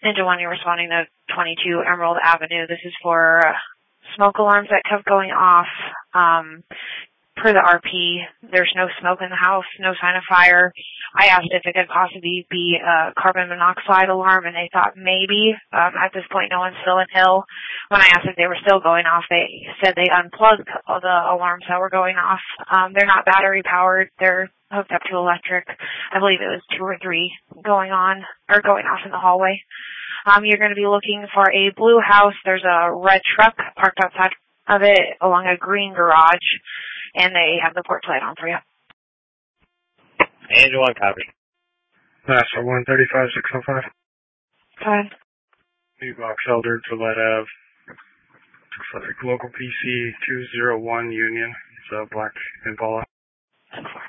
Ninja 1, you're responding to 22 Emerald Avenue. This is for smoke alarms that kept going off. Per the RP, there's no smoke in the house, no sign of fire. I asked if it could possibly be a carbon monoxide alarm, and they thought maybe. At this point, no one's still in Hill. When I asked if they were still going off, they said they unplugged all the alarms that were going off. They're not battery powered. They're hooked up to electric. I believe it was 2 or 3 going off in the hallway. You're going to be looking for a blue house. There's a red truck parked outside of it along a green garage, and they have the porch light on for you. Angel 1, copy. NASA 135-605. Fine. New Box Elder, Gillette Ave. Looks like local PC 201 Union. It's a black Impala.